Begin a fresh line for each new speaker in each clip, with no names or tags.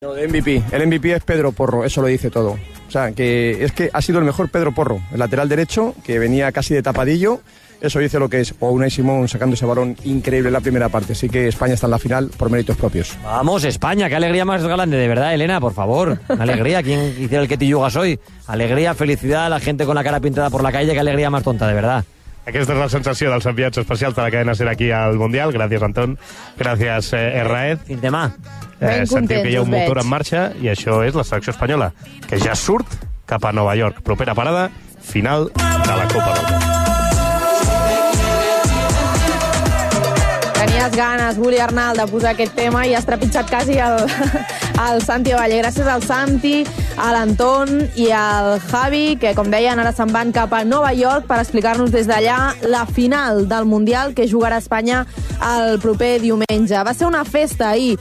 El MVP es Pedro Porro, eso lo dice todo. O sea, que es que ha sido el mejor Pedro Porro, el lateral derecho, que venía casi de tapadillo. Eso dice lo que es. O Unai Simón sacando ese balón increíble en la primera parte. Así que España está en la final por méritos propios.
Vamos, España, qué alegría más grande, de verdad, Elena, por favor. Alegría, ¿quién hiciera el que te yugas hoy? Alegría, felicidad, la gente con la cara pintada por la calle, qué alegría más tonta, de verdad.
Aquesta és la sensació dels enviats especials de la cadena SER aquí al Mundial. Gràcies, Anton. Gràcies, Erraez.
Fins demà.
Sentiu que hi ha un motor en marxa i això és la selecció espanyola, que ja surt cap a Nova York. Propera parada, final de la Copa del Món.
Tenies ganes, Willy Arnal, de posar aquest tema i has trepitjat quasi el Santi Valle. Gràcies al Santi, a l'Anton i al Javi, que, com deien, ara se'n van cap a Nova York per explicar-nos des d'allà la final del Mundial que jugarà Espanya el proper diumenge. Va ser una festa ahir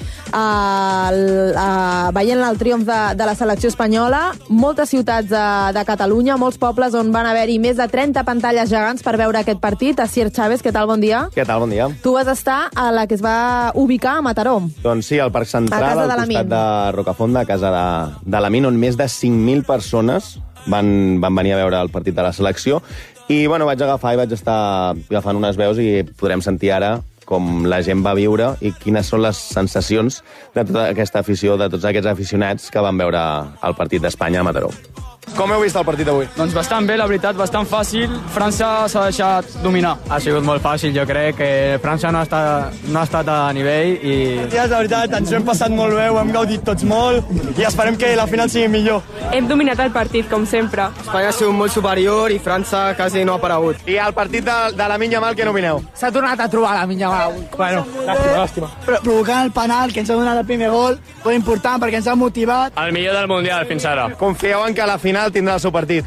veient el triomf de la selecció espanyola. Moltes ciutats de Catalunya, molts pobles on van haver-hi més de 30 pantalles gegants per veure aquest partit. Asier Chávez, què tal? Bon dia.
Què tal? Bon dia.
Tu vas estar a la que es va ubicar a Mataró.
Doncs sí, al Parc Central, al costat de Rocafonda, a casa de l'Amin, on més de 5.000 persones van venir a veure el partit de la selecció. I bueno, vaig agafar i vaig estar agafant unes veus i podrem sentir ara com la gent va viure i quines són les sensacions de tota aquesta afició, de tots aquests aficionats que van veure el partit d'Espanya a Mataró.
Com heu vist el partit avui?
Doncs bastant bé, la veritat, bastant fàcil. França s'ha deixat dominar. Ha sigut molt fàcil, jo crec que França no ha estat a nivell i...
La veritat, ens ho hem passat molt bé, ho hem gaudit tots molt i esperem que la final sigui millor.
Hem dominat el partit, com sempre.
Espanya ha sigut molt superior i França quasi no ha aparegut.
I el partit de Lamine Yamal, què n'opineu?
S'ha tornat a trobar la Lamine Yamal.
Bueno, làstima.
Provocant el penal, que ens ha donat el primer gol, molt important perquè ens ha motivat.
El millor del Mundial fins ara.
Confieu en que a la final tindrà el seu partit.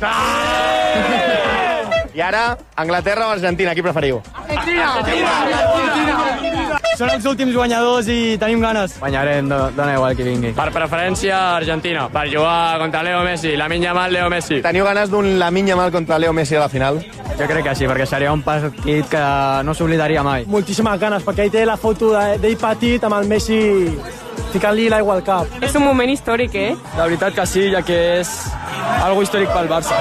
I ara, Anglaterra o Argentina, qui preferiu?
Argentina! Són els últims guanyadors i tenim ganes.
Guanyarem, dona igual qui vingui. Per preferència, Argentina. Per jugar contra Leo Messi. Lamine Yamal, Leo Messi.
Teniu ganes d'un Lamine Yamal contra Leo Messi a la final?
Jo crec que sí, perquè seria un partit que no s'oblidaria mai.
Moltíssimes ganes, perquè ell té la foto d'ell petit amb el Messi ficant-li l'aigua al cap.
És un moment històric, eh?
La veritat que sí, ja que és algo històric pel Barça.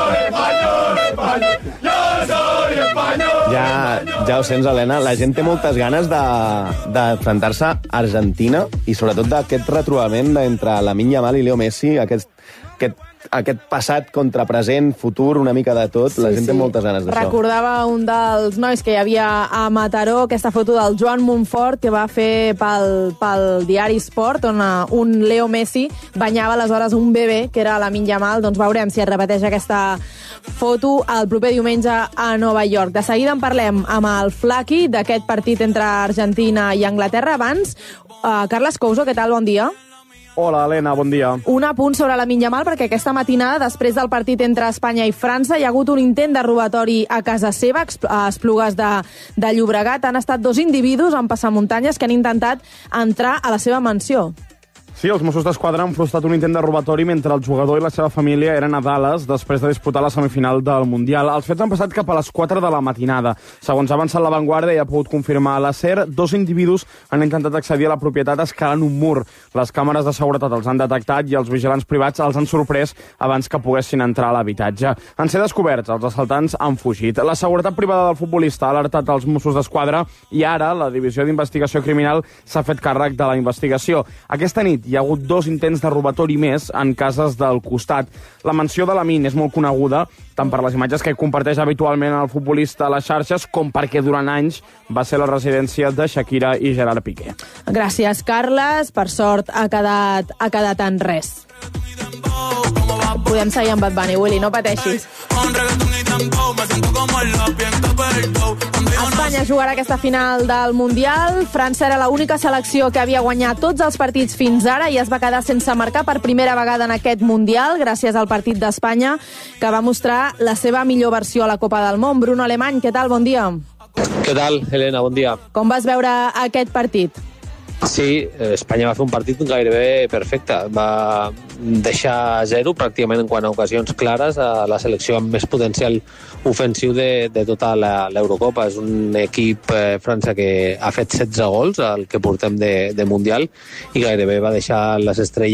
Ja ho sents, Helena, la gent té moltes ganes d'enfrontar-se a Argentina i sobretot d'aquest retrobament entre Lamine Yamal i Leo Messi, aquest passat contra present, futur, una mica de tot. La gent té moltes ganes d'això.
Recordava un dels nois que hi havia a Mataró, aquesta foto del Joan Montfort, que va fer pel diari Sport, on un Leo Messi banyava aleshores un bebè, que era Lamine Yamal. Doncs veurem si es repeteix aquesta foto el proper diumenge a Nova York. De seguida en parlem amb el Flaqui d'aquest partit entre Argentina i Anglaterra. Abans, Carles Couso, què tal? Bon dia.
Hola, Helena, bon dia.
Un apunt sobre Lamine Yamal, perquè aquesta matinada, després del partit entre Espanya i França, hi ha hagut un intent de robatori a casa seva, a Esplugues de Llobregat. Han estat 2 individus amb passamuntanyes que han intentat entrar a la seva mansió.
Sí, els Mossos d'Esquadra han frustrat un intent de robatori mentre el jugador i la seva família eren a Dallas després de disputar la semifinal del Mundial. Els fets han passat cap a les 4 de la matinada. Segons ha avançat La Vanguardia i ha pogut confirmar a la SER, 2 individus han intentat accedir a la propietat escalant un mur. Les càmeres de seguretat els han detectat i els vigilants privats els han sorprès abans que poguessin entrar a l'habitatge. En ser descoberts, els assaltants han fugit. La seguretat privada del futbolista ha alertat els Mossos d'Esquadra i ara la Divisió d'Investigació Criminal s'ha fet càrrec de la investigació. Aquesta nit hi ha hagut 2 intents de robatori més en cases del costat. La mansió de Lamine és molt coneguda tant per les imatges que comparteix habitualment el futbolista a les xarxes com perquè durant anys va ser la residència de Shakira i Gerard Piqué.
Gràcies, Carles. Per sort ha quedat en res. Podem seguir amb Bad Bunny, Willy, no pateixis. Espanya jugarà aquesta final del Mundial. França era l'única selecció que havia guanyat tots els partits fins ara i es va quedar sense marcar per primera vegada en aquest Mundial, gràcies al partit d'Espanya, que va mostrar la seva millor versió a la Copa del Món. Bruno Alemany, què tal? Bon dia.
Què tal, Helena? Bon dia.
Com vas veure aquest partit?
Sí, Espanya va fer un partit gairebé perfecte. Va deixar 0 pràcticament en quant a ocasions clares a la selecció amb més potencial ofensiu de tota l'Eurocopa. És un equip, França, que ha fet 16 gols, el que portem de Mundial, i gairebé va deixar les estrelles